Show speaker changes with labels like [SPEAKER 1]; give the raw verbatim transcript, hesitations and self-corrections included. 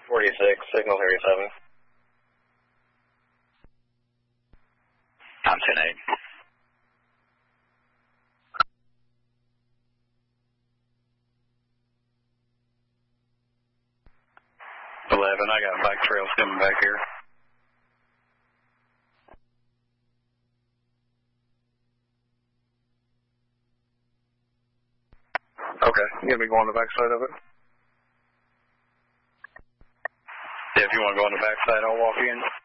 [SPEAKER 1] forty-six, signal thirty-seven.
[SPEAKER 2] I'm ten eight. eleven, I got bike trails coming back here.
[SPEAKER 3] Okay, you gonna be going on the backside of it?
[SPEAKER 2] Yeah, if you want to go on the backside, I'll walk in.